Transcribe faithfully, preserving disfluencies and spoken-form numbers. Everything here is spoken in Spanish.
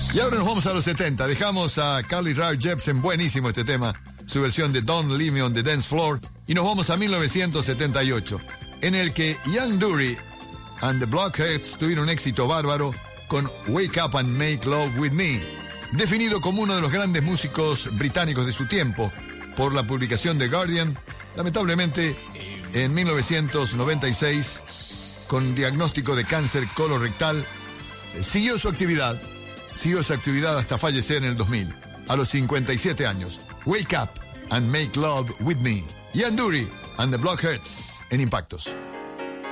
Y ahora nos vamos a los setenta. Dejamos a Carly Rae Jepsen, buenísimo este tema, su versión de Don't Leave Me on the Dance Floor. Y nos vamos a mil novecientos setenta y ocho, en el que Young Dury and the Blockheads tuvieron un éxito bárbaro con Wake Up and Make Love With Me, definido como uno de los grandes músicos británicos de su tiempo por la publicación de Guardian. Lamentablemente, en mil novecientos noventa y seis, con diagnóstico de cáncer colorectal, siguió su actividad, siguió su actividad hasta fallecer en el dos mil, a los cincuenta y siete años. Wake Up and Make Love With Me. Ian Dury and the Blockheads en Impactos.